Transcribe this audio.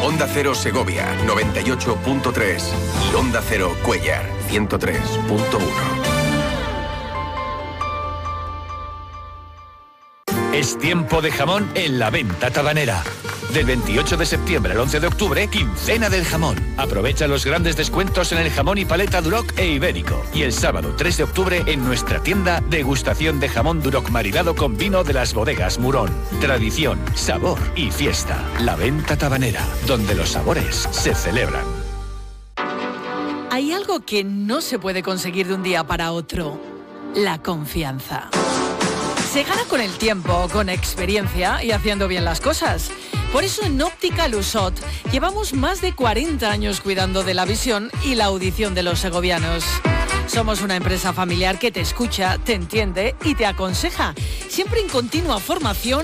Onda Cero Segovia, 98.3 y Onda Cero Cuéllar, 103.1. Es tiempo de jamón en La Venta Tabanera. Del 28 de septiembre al 11 de octubre, quincena del jamón. Aprovecha los grandes descuentos en el jamón y paleta Duroc e Ibérico. Y el sábado 3 de octubre, en nuestra tienda, degustación de jamón Duroc maridado con vino de las bodegas Murón. Tradición, sabor y fiesta. La Venta Tabanera, donde los sabores se celebran. Hay algo que no se puede conseguir de un día para otro: la confianza. Se gana con el tiempo, con experiencia y haciendo bien las cosas. Por eso en Óptica Lusot llevamos más de 40 años cuidando de la visión y la audición de los segovianos. Somos una empresa familiar que te escucha, te entiende y te aconseja, siempre en continua formación